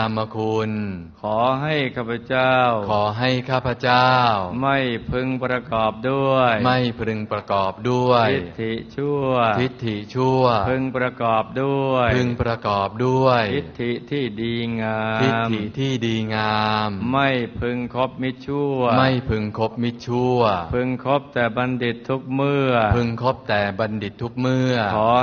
นามคุณขอให้ข้าพเจ้าไม่พึงประกอบด้วยทิฏฐิชั่วพึงประกอบด้วยทิฏฐิที่ดีงามไม่พึงคบมิตรชั่วพึงคบแต่บัณฑิตทุกเมื่อขอ